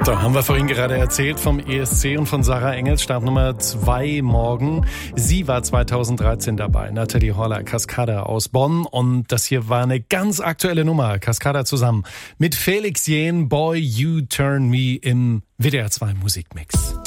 So, haben wir vorhin gerade erzählt vom ESC und von Sarah Engels, Start Nummer 2 morgen. Sie war 2013 dabei, Nathalie Horler, Cascada aus Bonn. Und das hier war eine ganz aktuelle Nummer, Cascada zusammen mit Felix Jähn, Boy You Turn Me im WDR 2 Musikmix.